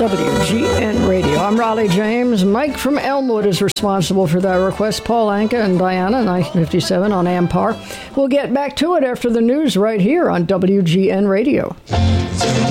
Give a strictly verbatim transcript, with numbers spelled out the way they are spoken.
W G N Radio. I'm Raleigh James. Mike from Elmwood is responsible for that request. Paul Anka and Diana, nineteen fifty-seven on Ampar. We'll get back to it after the news right here on W G N Radio.